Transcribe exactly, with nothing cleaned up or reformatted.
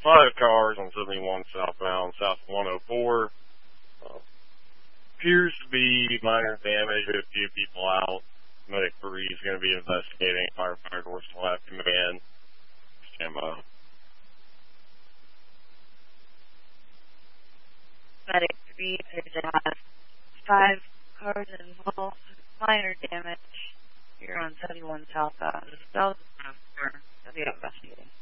five cars on seventy-one southbound, south one oh four. Uh, appears to be minor damage, a few people out. Medic three is going to be investigating. Firefighter will still have command. Stand by. Medic three appears to have five cars involved, minor damage. You're on seventy-one southbound. South of the investigating.